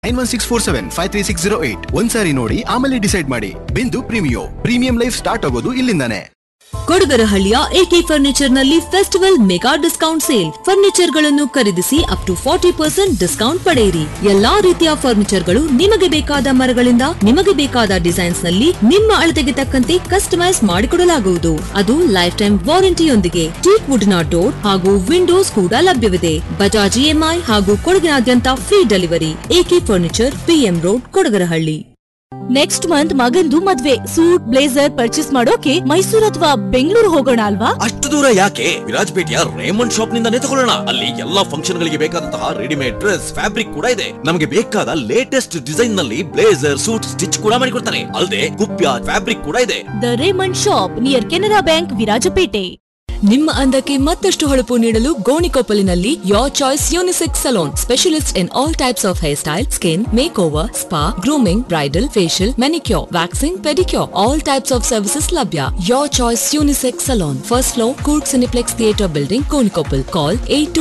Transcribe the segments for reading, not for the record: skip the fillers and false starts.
9164753608 ಒಂದ್ಸಾರಿ ನೋಡಿ ಆಮೇಲೆ ಡಿಸೈಡ್ ಮಾಡಿ. ಬಿಂದು ಪ್ರೀಮಿಯಂ ಲೈಫ್ ಸ್ಟಾರ್ಟ್ ಆಗೋದು ಇಲ್ಲಿಂದಾನೆ. ಕೊಡಗರಹಳ್ಳಿಯ ಎಕೆ ಫರ್ನಿಚರ್ ನಲ್ಲಿ festival mega discount sale. Furniture ಗಳನ್ನು ಖರೀದಿಸಿ ಅಪ್ ಟು 40% ಡಿಸ್ಕೌಂಟ್ ಪಡೆಯಿರಿ. ಎಲ್ಲಾ ರೀತಿಯ ಫರ್ನಿಚರ್ ಗಳು ನಿಮಗೆ ಬೇಕಾದ ಮರಗಳಿಂದ ನಿಮಗೆ ಬೇಕಾದ ಡಿಸೈನ್ಸ್ ನಲ್ಲಿ ನಿಮ್ಮ ಅಳತೆಗೆ ತಕ್ಕಂತೆ ಕಸ್ಟಮೈಸ್ ಮಾಡಿಕೊಡಲಾಗುವುದು. ಅದು ಲೈಫ್ ಟೈಮ್ ವಾರಂಟಿಯೊಂದಿಗೆ. ಟೀಕ್ ವುಡ್ನ ಡೋರ್ ಹಾಗೂ ವಿಂಡೋಸ್ ಕೂಡ ಲಭ್ಯವಿದೆ. ಬಜಾಜ್ ಇಎಂಐ ಹಾಗೂ ಕೊಡಗಿನಾದ್ಯಂತ free delivery. A K furniture, PM road, Kodagarahalli. Next month ಮಗಂದು ಮದ್ವೆ. ಸೂಟ್ ಬ್ಲೇಸರ್ ಪರ್ಚೇಸ್ ಮಾಡೋಕೆ ಮೈಸೂರು ಅಥವಾ ಬೆಂಗಳೂರು ಹೋಗೋಣ ಅಲ್ವಾ? ಅಷ್ಟು ದೂರ ಯಾಕೆ? ವಿರಾಜಪೇಟೆಯ ರೇಮಂಡ್ ಶಾಪ್ ನಿಂದಾನೇ ತಗೊಳ್ಳೋಣ. ಅಲ್ಲಿ ಎಲ್ಲಾ ಫಂಕ್ಷನ್ ಗಳಿಗೆ ಬೇಕಾದಂತಹ ರೆಡಿಮೇಡ್ ಡ್ರೆಸ್, ಫ್ಯಾಬ್ರಿಕ್ ಕೂಡ ಇದೆ. ನಮಗೆ ಬೇಕಾದ ಲೇಟೆಸ್ಟ್ ಡಿಸೈನ್ ನಲ್ಲಿ ಬ್ಲೇಸರ್, ಸೂಟ್ ಸ್ಟಿಚ್ ಕೂಡ ಮಾಡಿಕೊಡ್ತಾರೆ. ಅಲ್ಲದೆ ಕುಪ್ಯ ಫ್ಯಾಬ್ರಿಕ್ ಕೂಡ ಇದೆ. The Raymond shop near Canara bank, Virajpet. ನಿಮ್ಮ ಅಂದಕ್ಕೆ ಮತ್ತಷ್ಟು ಹೊಳಪು ನೀಡಲು ಗೋಣಿಕೊಪ್ಪಲಿನಲ್ಲಿ your choice unisex salon. Specialist in all types of hair style, skin, make over, spa, grooming, bridal, facial, manicure, waxing, pedicure, all types of services ಲಭ್ಯ. Your choice unisex salon, first floor, Coorg Cineplex theatre building, Gonikoppal. ಕಾಲ್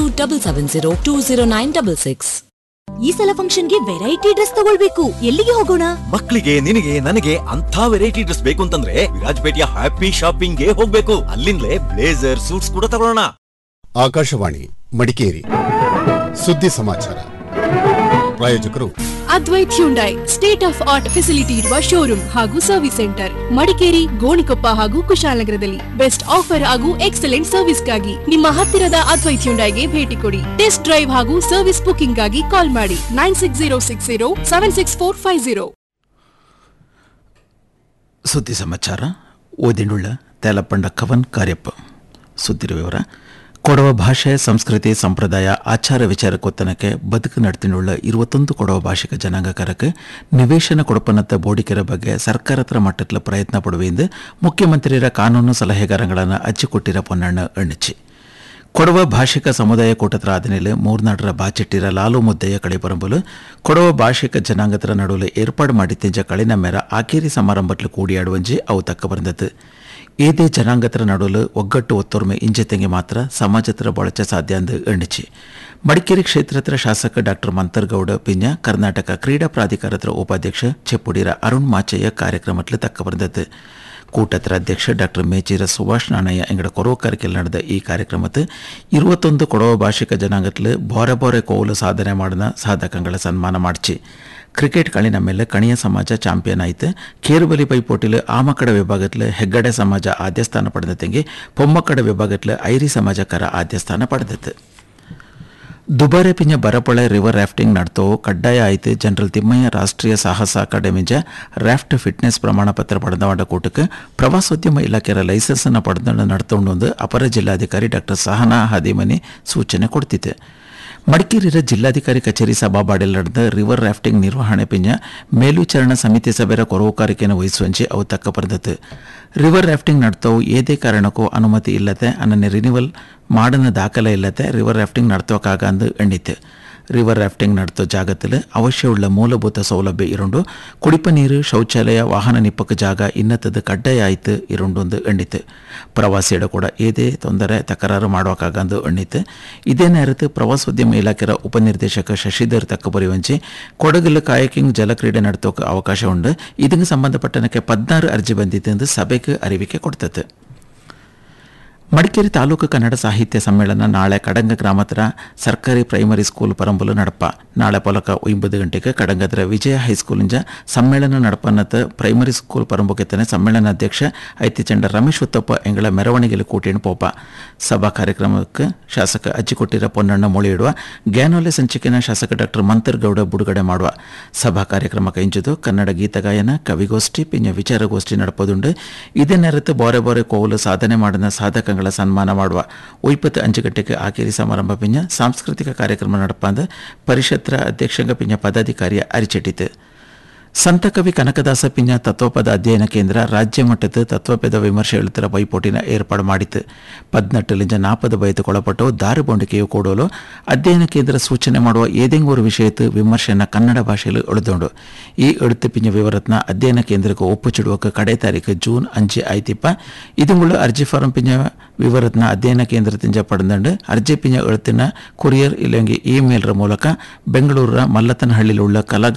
8277020966. ಈ ಸಲ ಫಂಕ್ಷನ್ಗೆ variety dress ತಗೊಳ್ಬೇಕು. ಎಲ್ಲಿಗೆ ಹೋಗೋಣ? ಮಕ್ಕಳಿಗೆ, ನಿನಗೆ, ನನಗೆ ಅಂತ ವೆರೈಟಿ ಡ್ರೆಸ್ ಬೇಕು ಅಂತಂದ್ರೆ ವಿರಾಜಪೇಟೆಯ ಹ್ಯಾಪಿ ಶಾಪಿಂಗ್ ಗೆ ಹೋಗ್ಬೇಕು. ಅಲ್ಲಿಂದಲೇ ಬ್ಲೇಸರ್, ಸೂಟ್ಸ್ ಕೂಡ ತಗೊಳ್ಳೋಣ. ಆಕಾಶವಾಣಿ ಮಡಿಕೇರಿ ಸುದ್ದಿ ಸಮಾಚಾರ. ಪ್ರಾಯೋಜಕರು Advait Hyundai, state of art facility ಇರುವ ಶೋರೂಮ್ ಹಾಗೂ ಸರ್ವಿಸ್ ಸೆಂಟರ್, ಮಡಿಕೇರಿ, ಗೋಣಿಕೊಪ್ಪ ಹಾಗೂ ಕುಶಾಲನಗರದಲ್ಲಿ. ಬೆಸ್ಟ್ ಆಫರ್ ಹಾಗೂ ಎಕ್ಸಲೆಂಟ್ ಸರ್ವಿಸ್ಗಾಗಿ ನಿಮ್ಮ ಹತ್ತಿರದ ಅದ್ವೈತ್ ಹ್ಯುಂಡೈಗೆ ಭೇಟಿ ಕೊಡಿ. ಟೆಸ್ಟ್ ಡ್ರೈವ್ ಹಾಗೂ ಸರ್ವಿಸ್ ಬುಕಿಂಗ್ ಗಾಗಿ ಕಾಲ್ ಮಾಡಿ 9606076450. ಸುದ್ದಿ ಸಮಾಚಾರ ಓದಿನುಳ್ಳ ತೇಲಪಂಡ ಕವನ್ ಕಾರ್ಯಪ್ಪ. ಸುದ್ದಿರ ವಿವರ. ಕೊಡವ ಭಾಷೆ, ಸಂಸ್ಕೃತಿ, ಸಂಪ್ರದಾಯ, ಆಚಾರ ವಿಚಾರಕ್ಕೊತ್ತನಕ್ಕೆ ಬದುಕು ನಡ್ತಿನುಳ್ಳ 21 ಕೊಡವ ಭಾಷಿಕ ಜನಾಂಗಕಾರಕ್ಕೆ ನಿವೇಶನ ಕೊಡಪನತ್ತ ಬೋಡಿಕೆರ ಬಗ್ಗೆ ಸರ್ಕಾರತ್ರ ಮಟ್ಟದ ಪ್ರಯತ್ನ ಪಡುವೆಂದು ಮುಖ್ಯಮಂತ್ರಿಯರ ಕಾನೂನು ಸಲಹೆಗಾರಗಳನ್ನು ಅಚ್ಚಿಕೊಟ್ಟಿರ ಪೊನ್ನಣ್ಣ ಎಣ್ಣಿಚಿ. ಕೊಡವ ಭಾಷಿಕ ಸಮುದಾಯ ಕೂಟತ್ರ ಆದಮೇಲೆ ಮೂರ್ನಾಡರ ಬಾಚಿಟ್ಟಿರ ಲಾಲು ಮುದ್ದಯ್ಯ ಕಡೆಪರಂಬಲು ಕೊಡವ ಭಾಷಿಕ ಜನಾಂಗತರ ನಡುವೆ ಏರ್ಪಾಡು ಮಾಡಿತ್ತಿಂಜ ಕಳಿನ ಮೇರ ಆಕೇರಿ ಸಮಾರಂಭತ್ಲು ಕೂಡಿಯಾಡುವಂಜಿ ಅವು ತಕ್ಕ ಬಂದದ್ದು. ಏದೇ ಜನಾಂಗತರ ನಡುವೆ ಒಗ್ಗಟ್ಟು ಒತ್ತೊರ್ಮೆ ಇಂಜೆತೆಂಗೆ ಮಾತ್ರ ಸಮಾಜತ್ರ ಬಳಚ ಸಾಧ್ಯ ಎಂದು ಎಣ್ಣಿಚಿ. ಮಡಿಕೇರಿ ಕ್ಷೇತ್ರತ್ರ ಶಾಸಕ ಡಾಕ್ಟರ್ ಮಂತರ್ಗೌಡ ಪಿಂಜ ಕರ್ನಾಟಕ ಕ್ರೀಡಾ ಪ್ರಾಧಿಕಾರತ್ರ ಉಪಾಧ್ಯಕ್ಷ ಚೆಪ್ಪುಡಿರ ಅರುಣ್ ಮಾಚಯ್ಯ ಕಾರ್ಯಕ್ರಮತ್ಲು ತಕ್ಕ ಬಂದದ್ದು. ಕೂಟತ್ರ ಅಧ್ಯಕ್ಷ ಡಾಕ್ಟರ್ ಮೇಚೀರ ಸುಭಾಷ್ ನಾಣಯ್ಯ ಎಂಗಡ ಕೊರೋಕರಿಕೆಲ್ ನಡೆದ ಈ ಕಾರ್ಯಕ್ರಮಕ್ಕೆ 21 ಕೊಡವ ಭಾಷಿಕ ಜನಾಂಗತ್ಲು ಬೋರೆ ಕೋಲು ಸಾಧನೆ ಮಾಡಿದ ಸಾಧಕಗಳ ಸನ್ಮಾನ ಮಾಡಿಸಿ. ಕ್ರಿಕೆಟ್ ಕಳಿನ ಮೇಲೆ ಕಣಿಯ ಸಮಾಜ ಚಾಂಪಿಯನ್ ಆಯಿತು. ಕೇರುಬಲಿ ಪೈಪೋಟಿಲು ಆಮಕಡ ವಿಭಾಗತ್ಲು ಹೆಗ್ಗಡೆ ಸಮಾಜ ಆದ್ಯ ಸ್ಥಾನ ಪಡೆದತೆಂಗೆ ಪೊಮ್ಮಕ್ಕಡ ವಿಭಾಗತ್ಲು ಐರಿ ಸಮಾಜಕಾರ ಆದ್ಯ ಸ್ಥಾನ ಪಡೆದತ್ತು. ದುಬಾರೆ ಪಿಂಜ ಬರಪೊಳೆ ರಿವರ್ ರಾಫ್ಟಿಂಗ್ ನಡ್ತೋ ಕಡ್ಡಾಯ ಆಯಿತು. ಜನರಲ್ ತಿಮ್ಮಯ್ಯ ರಾಷ್ಟ್ರೀಯ ಸಾಹಸ ಅಕಾಡೆಮಿಜ ರಾಫ್ಟ್ ಫಿಟ್ನೆಸ್ ಪ್ರಮಾಣ ಪತ್ರ ಪಡೆದವಾಡ ಕೂಟಕ್ಕೆ ಪ್ರವಾಸೋದ್ಯಮ ಇಲಾಖೆಯ ಲೈಸೆನ್ಸ್ ಅನ್ನು ಪಡೆದು ನಡ್ತೊಂಡು ಅಪರ ಜಿಲ್ಲಾಧಿಕಾರಿ ಡಾಕ್ಟರ್ ಸಹನಾ ಹಾದಿಮನಿ ಸೂಚನೆ ಕೊಡ್ತಿತ್ತು. ಮಡಿಕೇರಿಯ ಜಿಲ್ಲಾಧಿಕಾರಿ ಕಚೇರಿ ಸಭಾಬಾಡಿಯಲ್ಲಿ ನಡೆದ ರಿವರ್ ರಾಫ್ಟಿಂಗ್ ನಿರ್ವಹಣೆ ಪಿಂಜ ಮೇಲ್ವಿಚಾರಣಾ ಸಮಿತಿ ಸಭೆಯ ಕೊರವುಕಾರಿಕೆಯನ್ನು ವಹಿಸುವಂತೆ ಅವು ತಕ್ಕ ಬರೆದತ್ತು. ರಿವರ್ ರಾಫ್ಟಿಂಗ್ ನಡ್ತವು ಏದೇ ಕಾರಣಕ್ಕೂ ಅನುಮತಿ ಇಲ್ಲದೆ ಅನ್ನನೆ ರಿನಿವಲ್ ಮಾಡನ ದಾಖಲೆ ಇಲ್ಲದೆ ರಿವರ್ ರಾಫ್ಟಿಂಗ್ ನಡ್ತೋಕ್ಕಾಗಂದು ಎಣ್ಣಿತು. ರಿವರ್ ರಾಫ್ಟಿಂಗ್ ನಡ್ತೋ ಜಾಗದಲ್ಲಿ ಅವಶ್ಯವುಳ್ಳ ಮೂಲಭೂತ ಸೌಲಭ್ಯ ಇರುಂಡು ಕುಡಿಪ ನೀರು, ಶೌಚಾಲಯ, ವಾಹನ ನಿಪ್ಪಕ ಜಾಗ ಇನ್ನತ್ತದ ಕಡ್ಡಾಯ ಆಯಿತು ಇರುಂಡು ಎಣ್ಣಿತು. ಪ್ರವಾಸಿಯಡ ಕೂಡ ಏದೇ ತೊಂದರೆ ತಕರಾರು ಮಾಡೋಕ್ಕಾಗಂದು ಎಣ್ಣಿತು. ಇದೇ ನೇರತ್ತು ಪ್ರವಾಸೋದ್ಯಮ ಇಲಾಖೆಯ ಉಪನಿರ್ದೇಶಕ ಶಶಿಧರ್ ತಕ್ಕ ಬರೆಯುವಂಚೆ ಕೊಡಗಲು ಕಾಯಕಿಂಗ್ ಜಲಕ್ರೀಡೆ ನಡ್ತೋಕೆ ಅವಕಾಶ ಉಂಡು. ಇದಕ್ಕೆ ಸಂಬಂಧಪಟ್ಟನಕ್ಕೆ 16 ಅರ್ಜಿ ಬಂದಿತ್ತು ಎಂದು ಸಭೆಗೆ ಅರಿವಿಕೆ ಕೊಡ್ತದೆ. ಮಡಿಕೇರಿ ತಾಲೂಕು ಕನ್ನಡ ಸಾಹಿತ್ಯ ಸಮ್ಮೇಳನ ನಾಳೆ ಕಡಂಗ ಗ್ರಾಮತ್ರ ಸರ್ಕಾರಿ ಪ್ರೈಮರಿ ಸ್ಕೂಲ್ ಪರಂಬಲು ನಡಪ. ನಾಳೆ ಪೊಲಕ 9 ಗಂಟೆಗೆ ಕಡಂಗದ್ರ ವಿಜಯ ಹೈಸ್ಕೂಲಿಂದ ಸಮ್ಮೇಳನ ನಡಪನ್ನತ ಪ್ರೈಮರಿ ಸ್ಕೂಲ್ ಪರಂಬುಕೆತ್ತನೆ ಸಮ್ಮೇಳನಾಧ್ಯಕ್ಷ ಐತಿಚಂಡ ರಮೇಶ್ ಉತ್ತಪ್ಪ ಎಂಗಳ ಮೆರವಣಿಗೆಯಲ್ಲಿ ಕೂಟೇಣು ಪೋಪ. ಸಭಾ ಕಾರ್ಯಕ್ರಮಕ್ಕೆ ಶಾಸಕ ಅಜ್ಜಿಕೊಟ್ಟಿರ ಪೊನ್ನಣ್ಣ ಮೊಳೆಯಿಡುವ. ಗ್ಯಾನೋಲೆ ಸಂಚಿಕೆನ ಶಾಸಕ ಡಾಕ್ಟರ್ ಮಂತರ್ಗೌಡ ಬಿಡುಗಡೆ ಮಾಡುವ. ಸಭಾ ಕಾರ್ಯಕ್ರಮಕ್ಕೆ ಇಂಚುದು ಕನ್ನಡ ಗೀತಗಾಯನ, ಕವಿಗೋಷ್ಠಿ ಪಿಂಜ ವಿಚಾರಗೋಷ್ಠಿ ನಡಪದುಂಡು. ಇದೇ ನೇರತ್ತು ಬೋರೆ ಕೋಲು ಸಾಧನೆ ಮಾಡಿದ ಸಾಧಕ ಸನ್ಮಾನ ಮಾಡುವ. 25 ಗಂಟೆಗೆ ಆಕೇರಿ ಸಮಾರಂಭ ಪಿಂಜ ಸಾಂಸ್ಕೃತಿಕ ಕಾರ್ಯಕ್ರಮ ನಡಪಂದು ಪರಿಷತ್ತರ ಅಧ್ಯಕ್ಷಂಗ ಪಿಂಜ ಪದಾಧಿಕಾರಿಯ ಅರಿಚಿಟ್ಟಿತು. ಸಂತಕವಿ ಕನಕದಾಸ ಪಿಂಜ ತತ್ವಪದ ಅಧ್ಯಯನ ಕೇಂದ್ರ ರಾಜ್ಯ ಮಟ್ಟದ ತತ್ವಪದ ವಿಮರ್ಶೆ ಎಳುತ್ತರ ಪೈಪೋಟಿನ ಏರ್ಪಾಡು ಮಾಡಿತು. 18 40 ಬಯತುಕೊಳಪಟ್ಟು ದಾರಿ ಬೊಂಡಿಕೆಯು ಕೂಡಲು ಅಧ್ಯಯನ ಕೇಂದ್ರ ಸೂಚನೆ ಮಾಡುವ ಏದೆಂಗೂರು ವಿಷಯತ್ತು ವಿಮರ್ಶೆಯನ್ನು ಕನ್ನಡ ಭಾಷೆಯಲ್ಲಿ ಎಳೆದೊಂಡು. ಈ ಎಳುತ್ತು ಪಿಂಜ ವಿವರತ್ನ ಅಧ್ಯಯನ ಕೇಂದ್ರಕ್ಕೆ ಒಪ್ಪುಚಿಡುವಕ್ಕೆ ಕಡೆ ತಾರೀಕು ಜೂನ್ 5 ಆಯ್ತಿಪ್ಪ. ಇದುಂಗುಳು ಅರ್ಜಿ ಫಾರಂ ಪಿಂಜ ವಿವರತ್ನ ಅಧ್ಯಯನ ಕೇಂದ್ರ ತಿಂಜ ಪಡೆದಂಡು ಅರ್ಜಿ ಪಿಂಜ ಎಳುತ್ತಿನ ಕೊರಿಯರ್ ಇಲ್ಲಂಗಿ ಇಮೇಲ್ರ ಮೂಲಕ ಬೆಂಗಳೂರ ಮಲ್ಲತನಹಳ್ಳಿലുള്ള ಕಲಾ